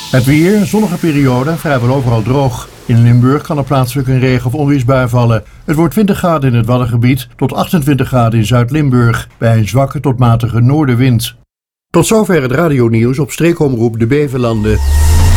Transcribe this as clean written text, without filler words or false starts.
Het weer, een zonnige periode, vrijwel overal droog. In Limburg kan er plaatselijk een regen- of onweersbui vallen. Het wordt 20 graden in het Waddengebied tot 28 graden in Zuid-Limburg, bij een zwakke tot matige noordenwind. Tot zover het radionieuws op streekomroep De Beverlanden.